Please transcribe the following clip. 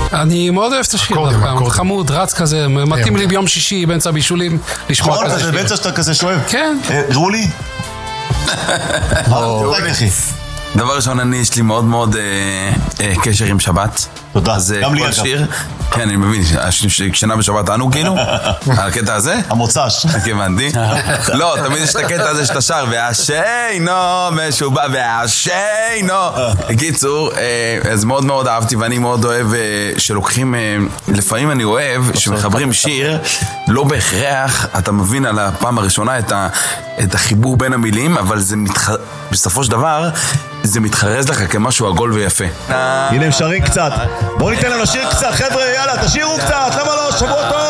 אני מאוד אוהב את השיר, חמוד, רץ כזה, מתאים לי ביום שישי באמצע בישולים לשמוע כזה שיר. באמצע שאתה כזה שואב? כן. רולי? דבר ראשון, יש לי מאוד מאוד קשר עם שבת. תודה, גם לי אגב. כן, אני מבין, שנה בשבת אנו כאילו? הקטע הזה? המוצ"ש. הבנתי. לא, תמיד יש את הקטע הזה שאתה שר, והשיינו משובע, והשיינו. בקיצור, אז מאוד מאוד אהבתי, ואני מאוד אוהב שלוקחים, לפעמים אני אוהב שמחברים שיר, לא בהכרח, אתה מבין על הפעם הראשונה את החיבור בין המילים, אבל זה בסופו של דבר, זה מתחרז לך כמשהו עגול ויפה. הנה הם שרים קצת. בואו ניתן לנו שיר קצת, חבר'ה, יאללה, תשירו קצת, למה לא? שבוע טוב.